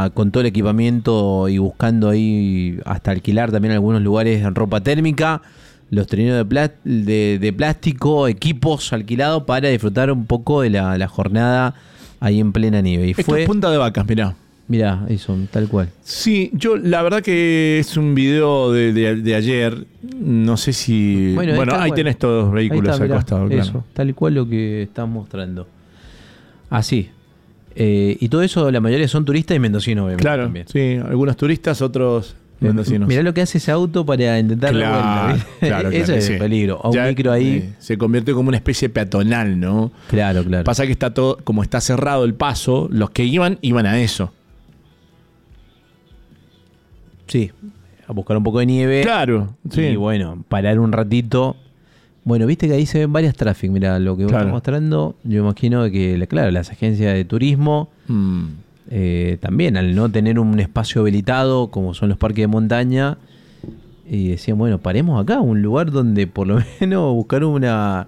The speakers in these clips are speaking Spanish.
ya con todo el equipamiento y buscando ahí hasta alquilar también en algunos lugares ropa térmica, los trineos de plástico, equipos alquilados para disfrutar un poco de la jornada ahí en plena nieve. Y Esto es Punta de Vacas, mirá. Mirá, eso, tal cual. Sí, yo la verdad que es un video de ayer. No sé si... Bueno, ahí tenés todos los vehículos al costado, claro. Eso, tal cual lo que están mostrando. Así. Y todo eso, la mayoría son turistas y mendocinos, obviamente. Claro, también. sí, algunos turistas, otros mendocinos. Mirá lo que hace ese auto para intentar la vuelta. Claro, eso es peligro. A un micro ahí. Se convierte como una especie peatonal, ¿no? Claro. Pasa que está todo, como está cerrado el paso, los que iban a eso. Sí, a buscar un poco de nieve. Claro, sí. Y bueno, parar un ratito. Bueno, viste que ahí se ven varias traffic. Mira, lo que vos estás mostrando, yo imagino que, claro, las agencias de turismo también, al no tener un espacio habilitado, como son los parques de montaña, y decían, bueno, paremos acá, un lugar donde por lo menos buscar una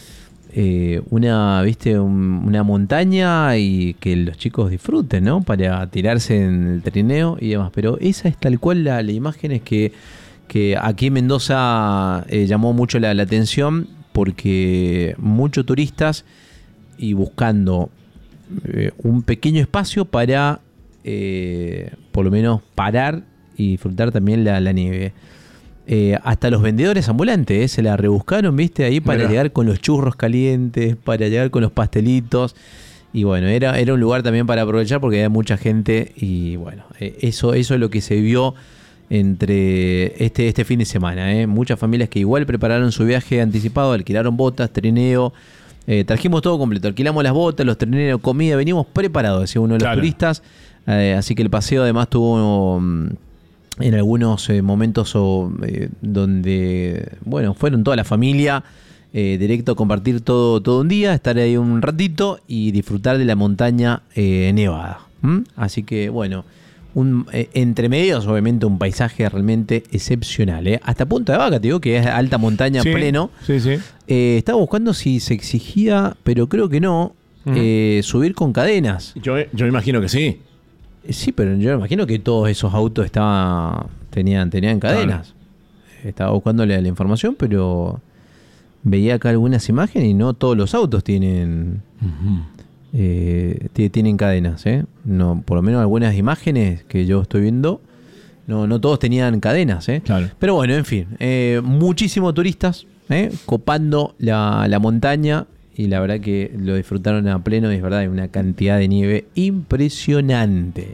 montaña y que los chicos disfruten, ¿no? Para tirarse en el trineo y demás. Pero esa es tal cual la imagen es que aquí en Mendoza llamó mucho la atención porque muchos turistas y buscando un pequeño espacio para por lo menos parar y disfrutar también la nieve. Hasta los vendedores ambulantes se la rebuscaron, ¿viste? Ahí para llegar con los churros calientes, para llegar con los pastelitos. Y bueno, era un lugar también para aprovechar porque había mucha gente. Y bueno, eso es lo que se vio entre este fin de semana. Muchas familias que igual prepararon su viaje anticipado, alquilaron botas, trineo. Trajimos todo completo, alquilamos las botas, los trineos, comida, venimos preparados, decía uno de los turistas. Así que el paseo además tuvo... en algunos momentos donde, bueno, fueron toda la familia directo a compartir todo un día, estar ahí un ratito y disfrutar de la montaña nevada. Así que, bueno, entre medios, obviamente, un paisaje realmente excepcional. Hasta Punta de Vaca, te digo que es alta montaña pleno. Sí. Estaba buscando si se exigía, pero creo que no, subir con cadenas. Yo imagino que sí. Sí, pero yo me imagino que todos esos autos tenían cadenas. Claro. Estaba buscando la información, pero veía acá algunas imágenes y no todos los autos tienen tienen cadenas. No, por lo menos algunas imágenes que yo estoy viendo, no todos tenían cadenas. Claro. Pero bueno, en fin, muchísimos turistas copando la montaña. Y la verdad que lo disfrutaron a pleno y es verdad, hay una cantidad de nieve impresionante.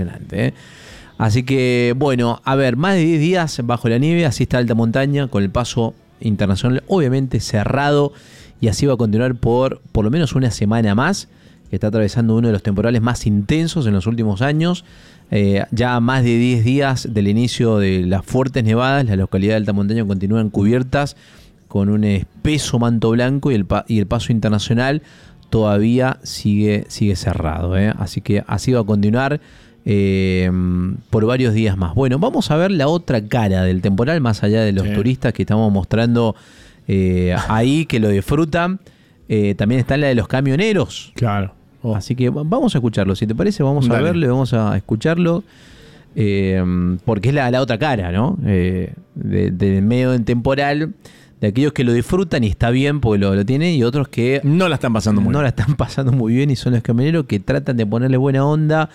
Así que, bueno, a ver, más de 10 días bajo la nieve, así está alta montaña, con el paso internacional obviamente cerrado, y así va a continuar por lo menos una semana más, que está atravesando uno de los temporales más intensos en los últimos años. Ya más de 10 días del inicio de las fuertes nevadas, las localidades de alta montaña continúan cubiertas con un espeso manto blanco y el paso internacional todavía sigue cerrado. Así que así va a continuar por varios días más. Bueno, vamos a ver la otra cara del temporal, más allá de los turistas que estamos mostrando ahí, que lo disfrutan. También está la de los camioneros. Claro. Así que vamos a escucharlo. Si te parece, vamos a verlo y vamos a escucharlo. Porque es la otra cara, ¿no? Del medio del temporal, de aquellos que lo disfrutan y está bien porque lo tienen, y otros que no la están pasando muy bien y son los camioneros que tratan de ponerle buena onda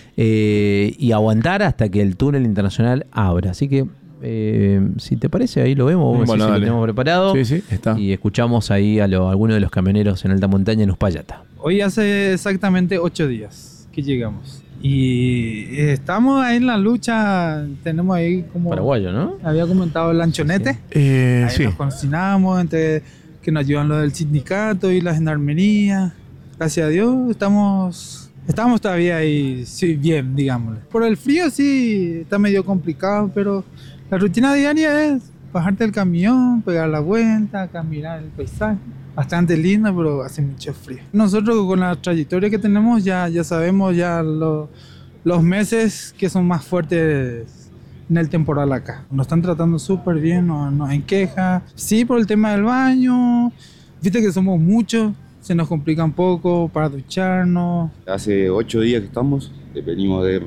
y aguantar hasta que el túnel internacional abra. Así que si te parece, ahí lo vemos, si lo tenemos preparado. Sí, está. Y escuchamos ahí a algunos de los camioneros en alta montaña en Uspallata. Hoy hace exactamente 8 días que llegamos. Y estamos ahí en la lucha, tenemos ahí como... Paraguayo, ¿no? Había comentado el lanchonete. Sí. Ahí nos cocinamos entre que nos ayudan los del sindicato y la gendarmería. Gracias a Dios estamos todavía ahí, sí, bien, digámosle. Por el frío sí, está medio complicado, pero la rutina diaria es bajarte del camión, pegar la vuelta, acá mirar el paisaje. Bastante lindo, pero hace mucho frío. Nosotros con la trayectoria que tenemos ya sabemos ya los meses que son más fuertes en el temporal acá. Nos están tratando súper bien, no hay queja. Sí, por el tema del baño, viste que somos muchos, se nos complica un poco para ducharnos. Hace 8 días que estamos, venimos de